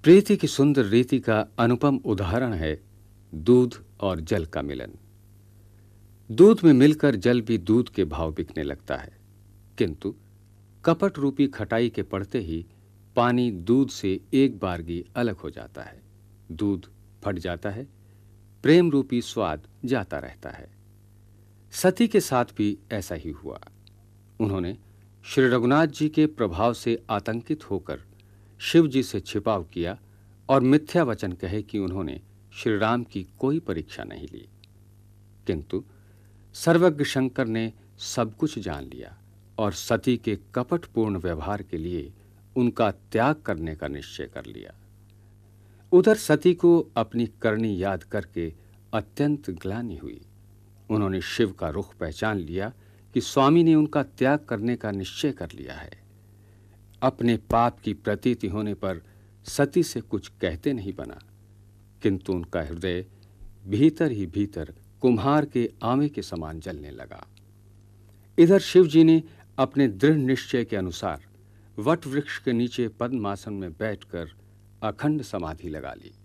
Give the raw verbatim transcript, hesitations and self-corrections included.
प्रीति की सुंदर रीति का अनुपम उदाहरण है दूध और जल का मिलन। दूध में मिलकर जल भी दूध के भाव बिकने लगता है, किंतु कपट रूपी खटाई के पड़ते ही पानी दूध से एक बारगी अलग हो जाता है। दूध फट जाता है, प्रेम रूपी स्वाद जाता रहता है। सती के साथ भी ऐसा ही हुआ। उन्होंने श्री रघुनाथ जी के प्रभाव से आतंकित होकर शिव जी से छिपाव किया और मिथ्या वचन कहे कि उन्होंने श्री राम की कोई परीक्षा नहीं ली। किंतु सर्वज्ञ शंकर ने सब कुछ जान लिया और सती के कपटपूर्ण व्यवहार के लिए उनका त्याग करने का निश्चय कर लिया। उधर सती को अपनी करनी याद करके अत्यंत ग्लानि हुई। उन्होंने शिव का रुख पहचान लिया कि स्वामी ने उनका त्याग करने का निश्चय कर लिया है। अपने पाप की प्रतीति होने पर सती से कुछ कहते नहीं बना, किंतु उनका हृदय भीतर ही भीतर कुम्हार के आवे के समान जलने लगा। इधर शिव जी ने अपने दृढ़ निश्चय के अनुसार वट वृक्ष के नीचे पद्मासन में बैठकर अखंड समाधि लगा ली।